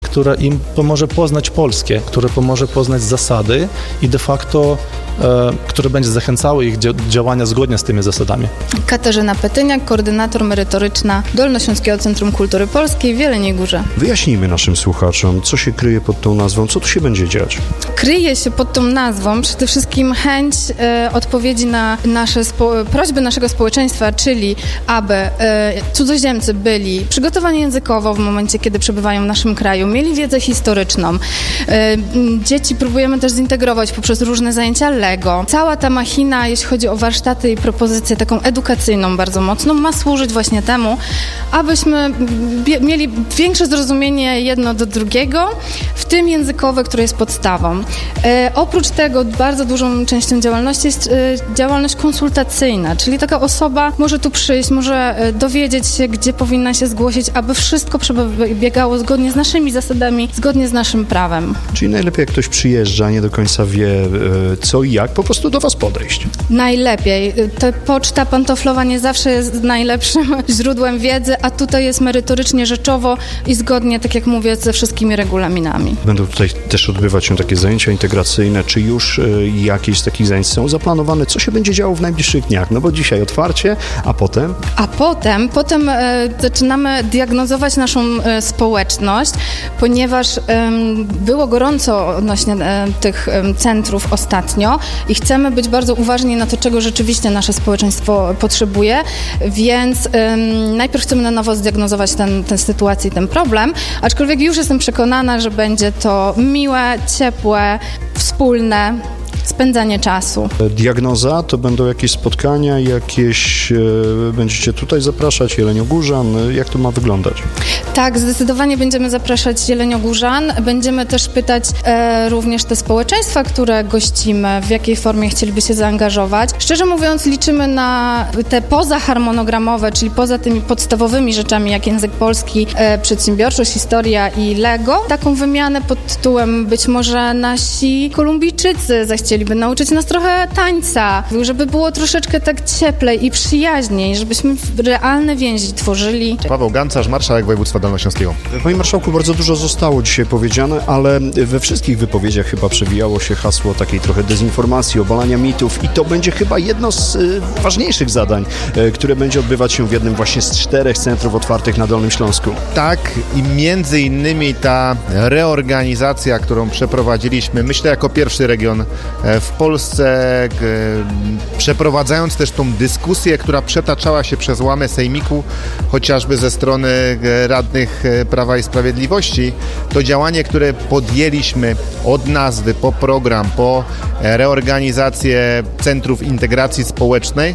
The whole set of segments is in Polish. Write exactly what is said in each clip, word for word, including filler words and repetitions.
które im pomoże poznać polskie, które pomoże poznać zasady i de facto e, które będzie zachęcało ich do działania zgodnie z tymi zasadami. Katarzyna Petyniak, koordynator merytoryczna Dolnośląskiego Centrum Kultury Polskiej w Jeleniej Górze. Wyjaśnijmy naszym słuchaczom, co się kryje pod tą nazwą, co tu się będzie dziać. Kryje się pod tą nazwą przede wszystkim chęć e, odpowiedzi na nasze spo, prośby naszego społeczeństwa, czyli aby e, cudzoziemcy byli przygotowani językowo w momencie, kiedy przebywają w naszym kraju, mieli wiedzę historyczną. E, dzieci próbujemy też zintegrować poprzez różne zajęcia Lego. Cała ta machina, jeśli chodzi o warsztaty i propozycję taką edukacyjną bardzo mocną, ma służyć właśnie temu, abyśmy bie- mieli większe zrozumienie jedno do drugiego, w tym językowe, które jest podstawą. E, oprócz tego bardzo dużą częścią działalności jest e, działalność konsultacyjna, czyli taka osoba może tu przyjść, może e, dowiedzieć się, gdzie powinna się zgłosić, aby wszystko przebiegało zgodnie z naszymi zasadami, zgodnie z naszym prawem. Czyli najlepiej, jak ktoś przyjeżdża, nie do końca wie e, co i jak, po prostu do was podejść. Najlepiej. Ta poczta pantoflowa nie zawsze jest najlepszym źródłem wiedzy, a tutaj jest merytorycznie, rzeczowo i zgodnie, tak jak mówię, ze wszystkimi regulaminami. Będą tutaj też odbywać się takie zajęcia integracyjne. Czy już y, jakieś z takich zajęć są zaplanowane? Co się będzie działo w najbliższych dniach? No bo dzisiaj otwarcie, a potem? A potem, potem e, zaczynamy diagnozować naszą e, społeczność, ponieważ e, było gorąco odnośnie e, tych e, centrów ostatnio i chcemy być bardzo uważni na to, czego rzeczywiście nasze społeczeństwo potrzebuje, więc e, najpierw chcemy na nowo zdiagnozować ten, tę sytuację i ten problem, aczkolwiek już jestem przekonana, że będzie to miłe, ciepłe, wspólne spędzanie czasu. Diagnoza to będą jakieś spotkania, jakieś... E, będziecie tutaj zapraszać Jeleniogórzan. Jak to ma wyglądać? Tak, zdecydowanie będziemy zapraszać Jeleniogórzan. Będziemy też pytać e, również te społeczeństwa, które gościmy, w jakiej formie chcieliby się zaangażować. Szczerze mówiąc, liczymy na te pozaharmonogramowe, czyli poza tymi podstawowymi rzeczami, jak język polski, e, przedsiębiorczość, historia i Lego, taką wymianę pod tytułem być może nasi Kolumbijczycy zechcieliby nauczyć nas trochę tańca, żeby było troszeczkę tak cieplej i przyjaźniej, żebyśmy realne więzi tworzyli. Paweł Gancarz, marszałek województwa dolnośląskiego. Panie marszałku, bardzo dużo zostało dzisiaj powiedziane, ale we wszystkich wypowiedziach chyba przewijało się hasło takiej trochę dezinformacji, obalania mitów i to będzie chyba jedno z y, ważniejszych zadań, y, które będzie odbywać się w jednym właśnie z czterech centrów otwartych na Dolnym Śląsku. Tak, i między innymi ta reorganizacja, którą przeprowadziliśmy, myślę jako pierwszy region w Polsce, przeprowadzając też tą dyskusję, która przetaczała się przez łamy sejmiku, chociażby ze strony radnych Prawa i Sprawiedliwości, to działanie, które podjęliśmy od nazwy, po program, po reorganizację Centrów Integracji Społecznej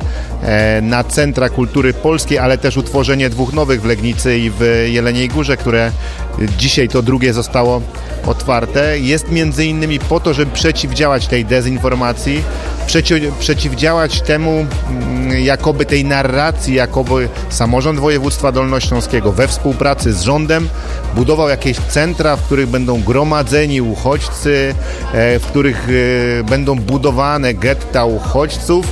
na Centra Kultury Polskiej, ale też utworzenie dwóch nowych w Legnicy i w Jeleniej Górze, które dzisiaj to drugie zostało otwarte, jest między innymi po to, żeby przeciwdziałać tej dezinformacji, przeciw, przeciwdziałać temu, jakoby tej narracji, jakoby samorząd województwa dolnośląskiego we współpracy z rządem budował jakieś centra, w których będą gromadzeni uchodźcy, w których będą budowane getta uchodźców,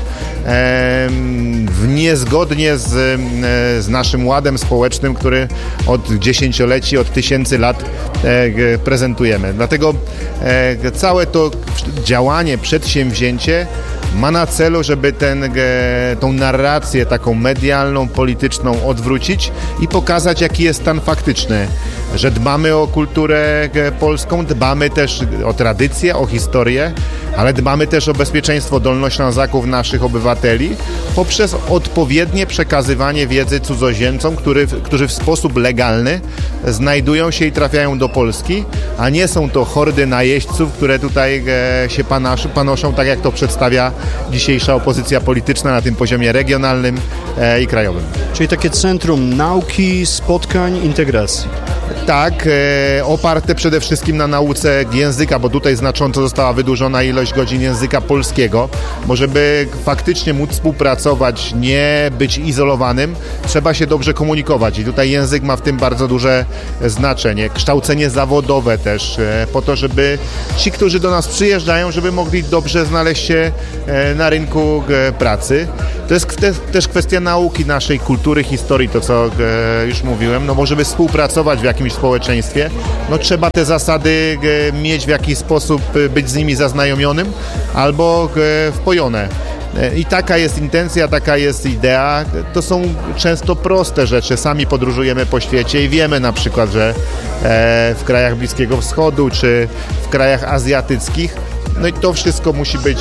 w niezgodnie z, z naszym ładem społecznym, który od dziesięcioleci, od tysięcy lat prezentujemy. Dlatego całe to działanie, przedsięwzięcie ma na celu, żeby ten, tą narrację taką medialną, polityczną odwrócić i pokazać, jaki jest stan faktyczny, że dbamy o kulturę polską, dbamy też o tradycję, o historię, ale dbamy też o bezpieczeństwo Dolnoślązaków, naszych obywateli, poprzez odpowiednie przekazywanie wiedzy cudzoziemcom, który, którzy w sposób legalny znajdują się i trafiają do Polski, a nie są to hordy najeźdźców, które tutaj e, się panasz, panoszą, tak jak to przedstawia dzisiejsza opozycja polityczna na tym poziomie regionalnym e, i krajowym. Czyli takie centrum nauki, spotkań, integracji. Tak, e, oparte przede wszystkim na nauce języka, bo tutaj znacząco została wydłużona ilość godzin języka polskiego, bo żeby faktycznie móc współpracować, nie być izolowanym, trzeba się dobrze komunikować i tutaj język ma w tym bardzo duże znaczenie. Kształcenie zawodowe też, e, po to, żeby ci, którzy do nas przyjeżdżają, żeby mogli dobrze znaleźć się e, na rynku e, pracy. To jest te, też kwestia nauki naszej kultury, historii, to co e, już mówiłem, no bo żeby współpracować w jakimś jakimś społeczeństwie, no trzeba te zasady mieć w jakiś sposób, być z nimi zaznajomionym albo wpojone. I taka jest intencja, taka jest idea. To są często proste rzeczy. Sami podróżujemy po świecie i wiemy na przykład, że w krajach Bliskiego Wschodu czy w krajach azjatyckich, no i to wszystko musi być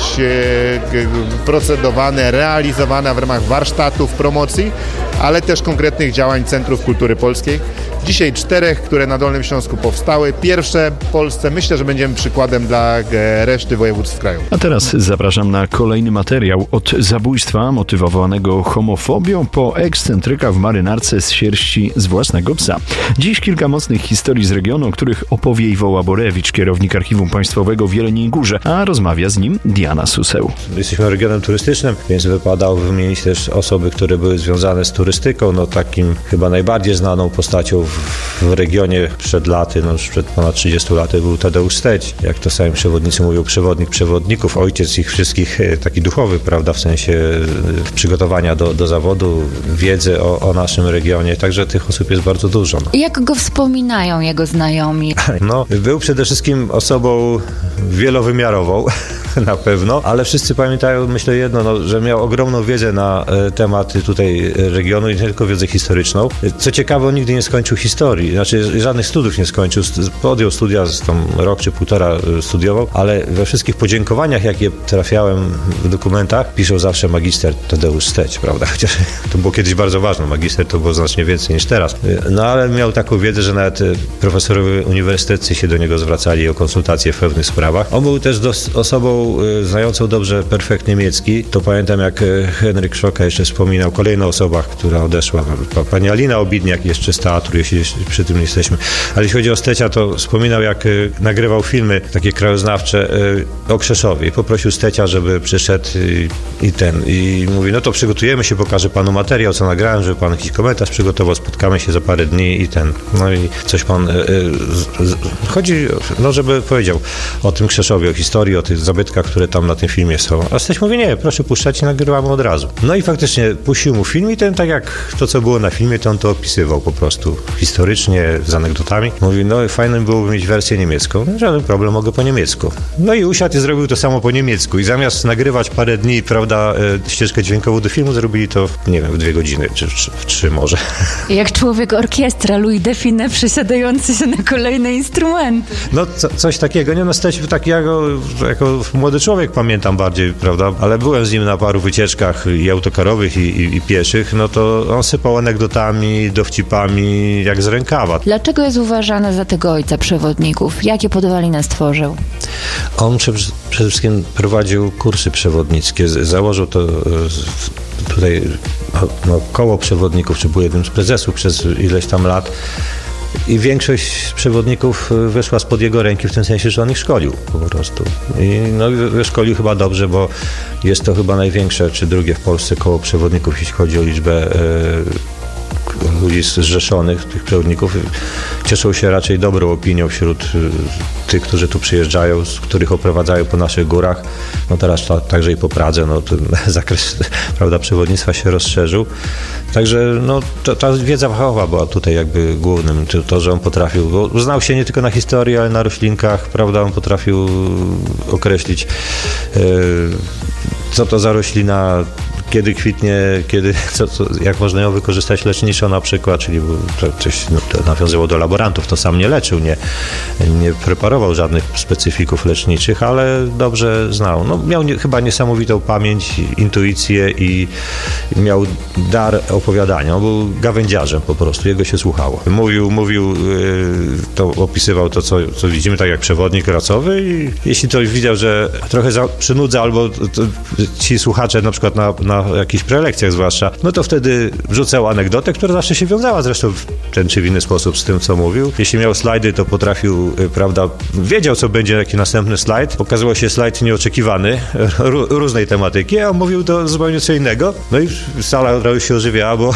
procedowane, realizowane w ramach warsztatów, promocji, ale też konkretnych działań Centrów Kultury Polskiej. Dzisiaj czterech, które na Dolnym Śląsku powstały. Pierwsze w Polsce. Myślę, że będziemy przykładem dla reszty województw kraju. A teraz zapraszam na kolejny materiał. Od zabójstwa motywowanego homofobią po ekscentryka w marynarce z sierści z własnego psa. Dziś kilka mocnych historii z regionu, o których opowie Iwoła Borewicz, kierownik Archiwum Państwowego w Jeleniej Górze, a rozmawia z nim Diana Suseł. Jesteśmy regionem turystycznym, więc wypadało wymienić też osoby, które były związane z turystyką. No takim chyba najbardziej znaną postacią w regionie przed laty, no już przed ponad trzydziestu laty był Tadeusz Steć. Jak to sami przewodnicy mówią, przewodnik przewodników, ojciec ich wszystkich, taki duchowy, prawda, w sensie przygotowania do, do zawodu, wiedzy o, o naszym regionie, także tych osób jest bardzo dużo. No. Jak go wspominają jego znajomi? No, był przede wszystkim osobą wielowymiarową, na pewno, ale wszyscy pamiętają, myślę jedno, no, że miał ogromną wiedzę na e, tematy tutaj regionu i nie tylko wiedzę historyczną. Co ciekawe, on nigdy nie skończył historii, znaczy żadnych studiów nie skończył, podjął studia, tam rok czy półtora studiował, ale we wszystkich podziękowaniach, jakie trafiałem w dokumentach, piszą zawsze magister Tadeusz Steć, prawda, chociaż to było kiedyś bardzo ważne, magister to było znacznie więcej niż teraz. No ale miał taką wiedzę, że nawet profesorowie uniwersyteccy się do niego zwracali o konsultacje w pewnych sprawach. On był też dos- osobą znającą dobrze perfekt niemiecki. To pamiętam, jak Henryk Szoka jeszcze wspominał, kolejna osoba, która odeszła, pani Alina Obidniak jeszcze z teatru, jeśli przy tym jesteśmy. Ale jeśli chodzi o Stecia, to wspominał, jak nagrywał filmy takie krajoznawcze o Krzeszowie i poprosił Stecia, żeby przyszedł i, i ten, i mówi, no to przygotujemy się, pokażę panu materiał, co nagrałem, żeby pan jakiś komentarz przygotował, spotkamy się za parę dni i ten, no i coś pan y, y, y, chodzi, no żeby powiedział o tym Krzeszowie, o historii, o tych zabytkach, które tam na tym filmie są. A Steś mówi, nie, proszę puszczać i nagrywamy od razu. No i faktycznie puścił mu film i ten, tak jak to, co było na filmie, to on to opisywał po prostu historycznie, z anegdotami. Mówi, no fajnie byłoby mieć wersję niemiecką. No, żaden problem, mogę po niemiecku. No i usiadł i zrobił to samo po niemiecku. I zamiast nagrywać parę dni, prawda, ścieżkę dźwiękową do filmu, zrobili to, w, nie wiem, w dwie godziny, czy w, w trzy może. Jak człowiek orkiestra, Louis Define przesiadający się na kolejne instrumenty. No co, coś takiego. Nie, no Steś taki jako, jako młody człowiek pamiętam bardziej, prawda, ale byłem z nim na paru wycieczkach i autokarowych, i, i, i pieszych, no to on sypał anegdotami, dowcipami, jak z rękawa. Dlaczego jest uważany za tego ojca przewodników? Jakie podwaliny stworzył? On przede wszystkim prowadził kursy przewodnickie, założył to tutaj no, koło przewodników, czy był jednym z prezesów przez ileś tam lat. I większość przewodników wyszła spod jego ręki w tym sensie, że on ich szkolił po prostu. I no, szkolił chyba dobrze, bo jest to chyba największe, czy drugie w Polsce koło przewodników, jeśli chodzi o liczbę e, ludzi zrzeszonych, tych przewodników. Cieszą się raczej dobrą opinią wśród tych, którzy tu przyjeżdżają, z których oprowadzają po naszych górach. No teraz ta, także i po Pradze, no ten zakres, prawda, przewodnictwa się rozszerzył. Także no, to, ta wiedza fachowa była tutaj jakby głównym, to, to, że on potrafił, bo znał się nie tylko na historii, ale na roślinkach, prawda, on potrafił określić, yy, co to za roślina, kiedy kwitnie, kiedy, co, co, jak można ją wykorzystać leczniczo na przykład, czyli coś no, to nawiązywało do laborantów, to sam nie leczył, nie, nie preparował żadnych specyfików leczniczych, ale dobrze znał. No, miał nie, chyba niesamowitą pamięć, intuicję i miał dar opowiadania. On był gawędziarzem po prostu, jego się słuchało. Mówił, mówił, to opisywał to, co, co widzimy, tak jak przewodnik racowy i jeśli ktoś widział, że trochę za, przynudza albo to, ci słuchacze na przykład na, na jakichś prelekcjach zwłaszcza, no to wtedy wrzucał anegdotę, która zawsze się wiązała zresztą w ten czy w inny sposób z tym, co mówił. Jeśli miał slajdy, to potrafił, prawda, wiedział, co będzie jaki następny slajd. Okazywał się slajd nieoczekiwany, r- różnej tematyki, a on mówił to zupełnie co innego. No i sala od razu się ożywiała, bo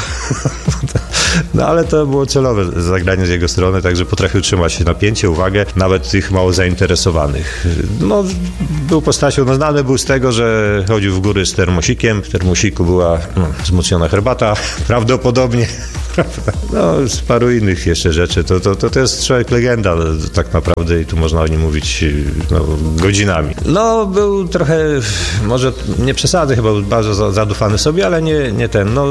no ale to było celowe zagranie z jego strony, także potrafił trzymać napięcie, uwagę, nawet tych mało zainteresowanych. No, był postacią, no znany był z tego, że chodził w góry z termosikiem. W termosiku była no, wzmocniona herbata, prawdopodobnie No, z paru innych jeszcze rzeczy. To, to, to, to jest człowiek legenda tak naprawdę i tu można o nim mówić no, godzinami. No, był trochę, może nie przesady, chyba był bardzo zadufany sobie, ale nie, nie ten, no,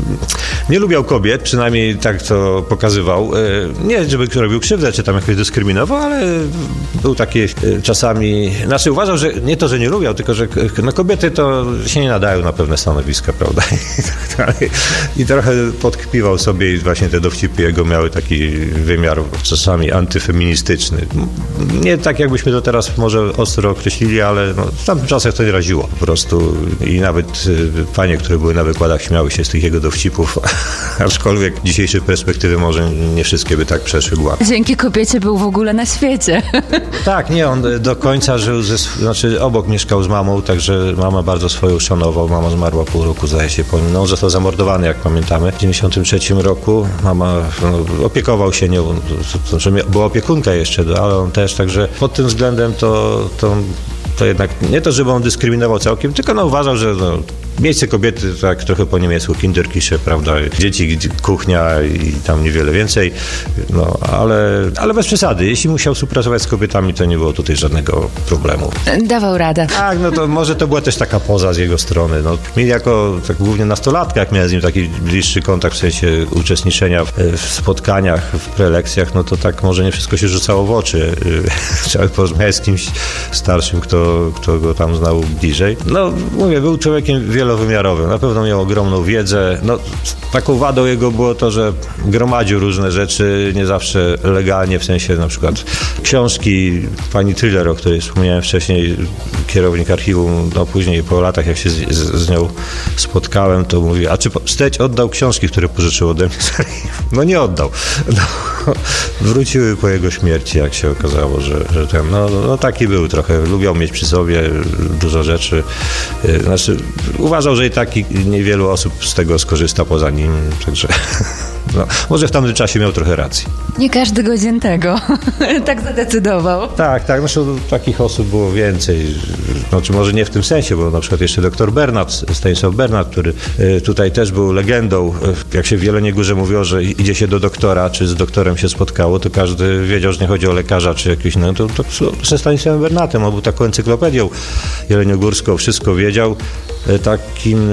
nie lubiał kobiet, przynajmniej tak to pokazywał. Nie, żeby robił krzywdę, czy tam jakoś dyskryminował, ale był taki czasami, znaczy uważał, że nie to, że nie lubiał, tylko, że no, kobiety to się nie nadają na pewne stanowiska, prawda? I, tak I trochę podkpiwał sobie i właśnie te dowcipy jego miały taki wymiar czasami antyfeministyczny. Nie tak, jakbyśmy to teraz może ostro określili, ale no, w tamtych czasach to nie raziło po prostu i nawet panie, które były na wykładach, śmiały się z tych jego dowcipów, aczkolwiek z dzisiejszej perspektywy może nie wszystkie by tak przeszły gładko. Dzięki kobiecie był w ogóle na świecie. Tak, nie, on do końca żył, ze, znaczy obok mieszkał z mamą, także mama bardzo swoją szanował, mama zmarła pół roku, zdaje się po nim, no on został zamordowany, jak pamiętamy, w dziewięćdziesiątym trzecim roku, mama no, opiekował się nią, to, to, to, była opiekunka jeszcze, ale on też, także pod tym względem to, to, to jednak nie to, żeby on dyskryminował całkiem, tylko no, uważał, że no, miejsce kobiety, tak trochę po niemiecku, Kinderkische, prawda, dzieci, kuchnia i tam niewiele więcej, no, ale, ale bez przesady. Jeśli musiał współpracować z kobietami, to nie było tutaj żadnego problemu. Dawał radę. Tak, no to może to była też taka poza z jego strony. No, mi jako tak głównie nastolatka, jak miałem z nim taki bliższy kontakt w sensie uczestniczenia w, w spotkaniach, w prelekcjach, no to tak może nie wszystko się rzucało w oczy. Trzeba porozmawiać z kimś starszym, kto, kto go tam znał bliżej. No, mówię, był człowiekiem wielowymiarowym. Na pewno miał ogromną wiedzę. No, taką wadą jego było to, że gromadził różne rzeczy, nie zawsze legalnie, w sensie na przykład książki pani Thriller, o której wspomniałem wcześniej, kierownik archiwum, no później po latach, jak się z, z, z nią spotkałem, to mówi, a czy Steć oddał książki, które pożyczył ode mnie? No nie oddał. No, wróciły po jego śmierci, jak się okazało, że, że ten, no, no taki był trochę. Lubiał mieć przy sobie dużo rzeczy. Znaczy, uważał, że i tak niewielu osób z tego skorzysta poza nim, także no, może w tamtym czasie miał trochę racji. Nie każdy godzien tego tak zadecydował. Tak, tak, zresztą takich osób było więcej. Znaczy może nie w tym sensie, bo na przykład jeszcze doktor Bernat, Stanisław Bernat, który tutaj też był legendą. Jak się w Jeleniej Górze mówiło, że idzie się do doktora, czy z doktorem się spotkało, to każdy wiedział, że nie chodzi o lekarza, czy jakiś, no to, to ze Stanisławem Bernatem, on był taką encyklopedią jeleniogórską, wszystko wiedział. Takim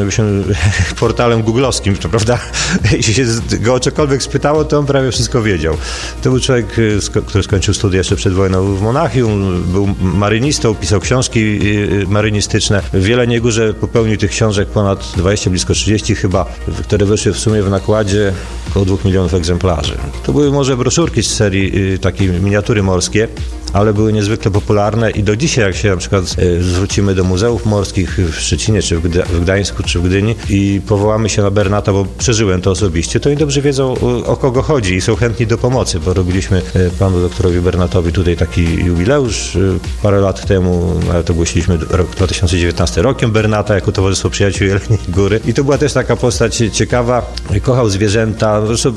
portalem googlowskim, to prawda? Jeśli się go o cokolwiek spytało, to on prawie wszystko wiedział. To był człowiek, który skończył studia jeszcze przed wojną w Monachium, był marynistą, pisał książki marynistyczne. W Jeleniej Górze popełnił tych książek ponad dwadzieścia, blisko trzydzieści chyba, które wyszły w sumie w nakładzie około dwóch milionów egzemplarzy. To były może broszurki z serii takiej miniatury morskie, ale były niezwykle popularne i do dzisiaj, jak się na przykład zwrócimy do muzeów morskich w Szczecinie, czy w, Gda- w Gdańsku, czy w Gdyni i powołamy się na Bernata, bo przeżyłem to osobiście, to oni dobrze wiedzą, o kogo chodzi i są chętni do pomocy, bo robiliśmy panu doktorowi Bernatowi tutaj taki jubileusz parę lat temu, ale to ogłosiliśmy rok dwa tysiące dziewiętnasty rokiem Bernata jako Towarzystwo Przyjaciół Jeleniej Góry i to była też taka postać ciekawa, kochał zwierzęta, zresztą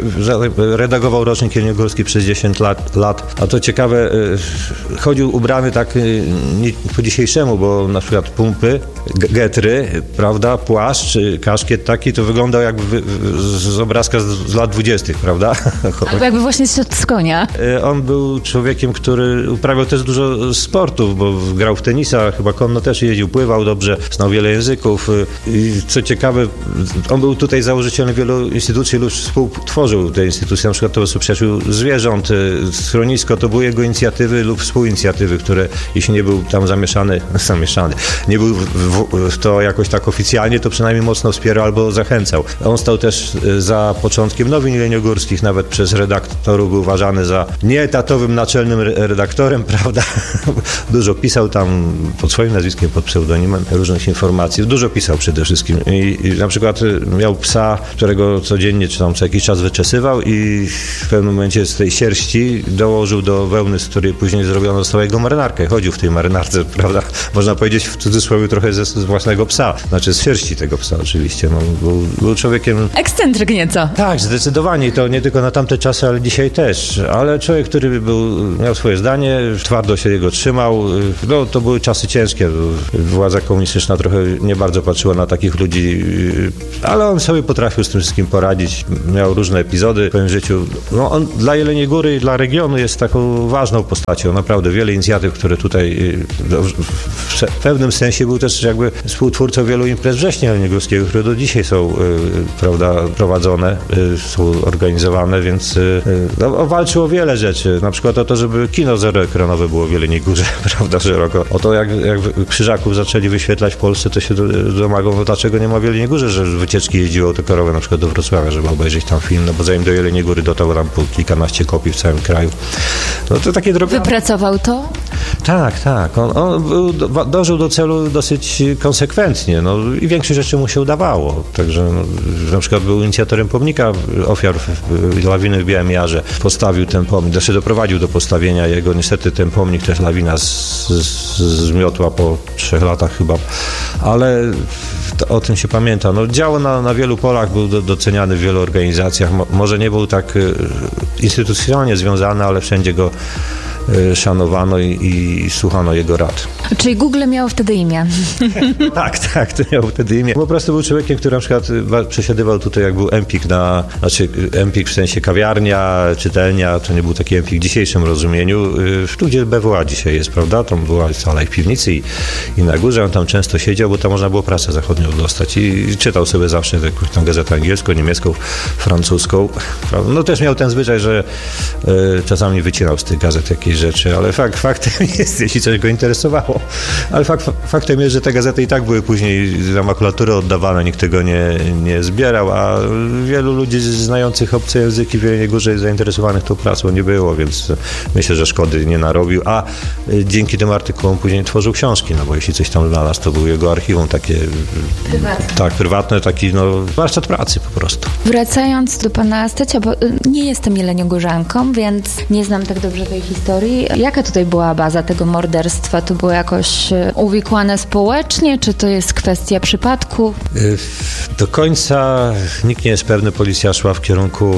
redagował rocznik jeleniogórski przez dziesięć lat, lat, a to ciekawe, chodził ubrany tak nie po dzisiejszemu, bo na przykład pumpy, getry, prawda, płaszcz, kaszkiet taki, to wyglądał jakby z obrazka z, z lat dwudziestych, prawda? Albo jakby właśnie z konia. On był człowiekiem, który uprawiał też dużo sportów, bo grał w tenisa, chyba konno też jeździł, pływał dobrze, znał wiele języków. I co ciekawe, on był tutaj założycielem wielu instytucji lub współtworzył te instytucje, na przykład Towarzystwo Przyjaciół Zwierząt, schronisko, to były jego inicjatywy lub współinicjatywy, które jeśli nie był tam zamieszany, zamieszany, nie był w, w, w to jakoś tak oficjalnie, to przynajmniej mocno wspierał albo zachęcał. On stał też za początkiem nowin jeleniogórskich, nawet przez redaktorów był uważany za nieetatowym naczelnym redaktorem, prawda? Dużo pisał tam pod swoim nazwiskiem, pod pseudonimem różnych informacji. Dużo pisał przede wszystkim. I, i na przykład miał psa, którego codziennie czy tam co jakiś czas wyczesywał i w pewnym momencie z tej sierści dołożył do wełny, z historii, później zrobiono z jego marynarkę. Chodził w tej marynarce, prawda, można powiedzieć w cudzysłowie trochę ze, z własnego psa, znaczy z sierści tego psa oczywiście. No, był, był człowiekiem... Ekscentryk nieco. Tak, zdecydowanie i to nie tylko na tamte czasy, ale dzisiaj też. Ale człowiek, który był, miał swoje zdanie, twardo się jego trzymał. No, to były czasy ciężkie. Władza komunistyczna trochę nie bardzo patrzyła na takich ludzi, ale on sobie potrafił z tym wszystkim poradzić. Miał różne epizody w swoim życiu. No, on dla Jeleniej Góry i dla regionu jest taką ważną postacią. Naprawdę wiele inicjatyw, które tutaj w pewnym sensie był też jakby współtwórcą wielu imprez Września Jeleniogórskiego, które do dzisiaj są, prawda, prowadzone, są organizowane, więc no, walczył o wiele rzeczy. Na przykład o to, żeby kino zeroekranowe było w Jeleniej Górze, prawda, szeroko. O to, jak, jak Krzyżaków zaczęli wyświetlać w Polsce, to się domagał, no dlaczego nie ma w Jeleniej Górze, że wycieczki jeździły autokarowe na przykład do Wrocławia, żeby obejrzeć tam film, no bo zanim do Jeleniej Góry dotarł tam po kilkanaście kopii w całym kraju. No to takie drobiazgi. Wypracował to? Tak, tak. On, on był, dążył do celu dosyć konsekwentnie, no i większość rzeczy mu się udawało. Także no, na przykład był inicjatorem pomnika ofiar lawiny w Białym Jarze. Postawił ten pomnik, znaczy doprowadził do postawienia jego. Niestety ten pomnik też lawina z, z, zmiotła po trzech latach chyba, ale to, o tym się pamięta. No, działał na, na wielu polach, był do, doceniany w wielu organizacjach. Mo, może nie był tak y, instytucjonalnie związany, ale wszędzie go y, szanowano i, i słuchano jego rad. Czyli Google miało wtedy imię. Tak, tak, to miał wtedy imię. Po prostu był człowiekiem, który na przykład przesiadywał tutaj, jak był Empik na, znaczy Empik w sensie kawiarnia, czytelnia, to nie był taki Empik w dzisiejszym rozumieniu, tu gdzie B W A dzisiaj jest, prawda, tam była sala i w piwnicy i, i na górze, on tam często siedział, bo tam można było prasę zachodnią dostać i, i czytał sobie zawsze jakąś tam gazetę angielską, niemiecką, francuską. Prawda? No też miał ten zwyczaj, że y, czasami wycinał z tych gazet jakieś rzeczy, ale fakt, faktem jest, jeśli coś go interesowało. Ale fakt, faktem jest, że te gazety i tak były później na makulaturę oddawane, nikt tego nie, nie zbierał, a wielu ludzi znających obce języki w Jeleniej Górze i zainteresowanych tą pracą nie było, więc myślę, że szkody nie narobił, a dzięki tym artykułom później tworzył książki, no bo jeśli coś tam znalazł, to był jego archiwum takie prywatne, tak, prywatne, taki no warsztat pracy po prostu. Wracając do pana Stecia, bo nie jestem jeleniogórzanką, więc nie znam tak dobrze tej historii. Jaka tutaj była baza tego morderstwa? To było jakoś uwikłane społecznie, czy to jest kwestia przypadku? Do końca nikt nie jest pewny, policja szła w kierunku,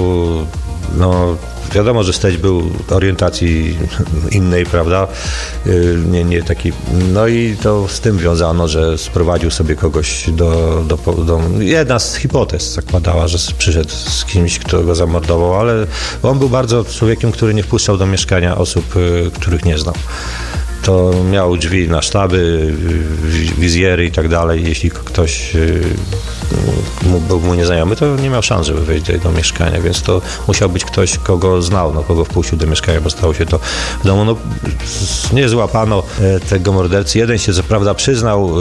no wiadomo, że Steć był orientacji innej, prawda, nie, nie taki, no i to z tym wiązano, że sprowadził sobie kogoś do, do, do jedna z hipotez zakładała, że przyszedł z kimś, kto go zamordował, ale on był bardzo człowiekiem, który nie wpuszczał do mieszkania osób, których nie znał. To miał drzwi na sztaby, wizjery i tak dalej. Jeśli ktoś był mu nieznajomy, to nie miał szans, żeby wejść do jego mieszkania, więc to musiał być ktoś, kogo znał, no, kogo wpuścił do mieszkania, bo stało się to w domu. No, nie złapano tego mordercy. Jeden się co prawda przyznał,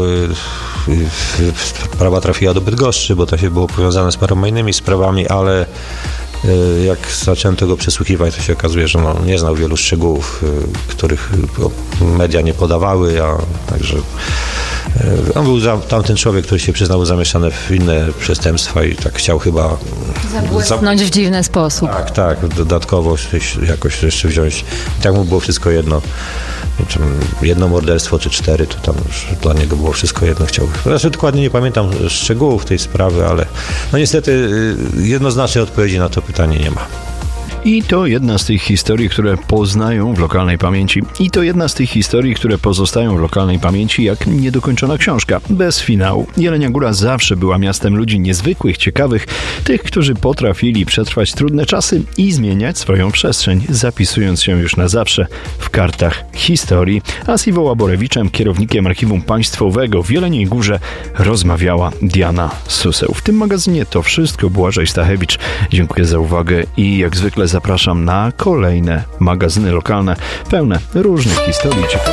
sprawa trafiła do Bydgoszczy, bo to się było powiązane z paroma innymi sprawami, ale jak zacząłem tego przesłuchiwać, to się okazuje, że no, nie znał wielu szczegółów, których media nie podawały, a także on był za, tamten człowiek, który się przyznał zamieszany w inne przestępstwa i tak chciał chyba zabłysnąć w dziwny sposób. Tak, tak, dodatkowo jakoś jeszcze wziąć. I tak mu było wszystko jedno. Jedno morderstwo czy cztery, to tam już dla niego było wszystko jedno. Chciał. Znaczy, dokładnie nie pamiętam szczegółów tej sprawy, ale no niestety jednoznacznej odpowiedzi na to pytanie nie ma. I to jedna z tych historii, które poznają w lokalnej pamięci. I to jedna z tych historii, które pozostają w lokalnej pamięci jak niedokończona książka, bez finału. Jelenia Góra zawsze była miastem ludzi niezwykłych, ciekawych, tych, którzy potrafili przetrwać trudne czasy i zmieniać swoją przestrzeń, zapisując się już na zawsze w kartach historii. A z Iwo Łaborewiczem, kierownikiem Archiwum Państwowego w Jeleniej Górze, rozmawiała Diana Suseł. W tym magazynie to wszystko. Błażej Stachewicz. Dziękuję za uwagę i jak zwykle zapraszam na kolejne magazyny lokalne pełne różnych historii.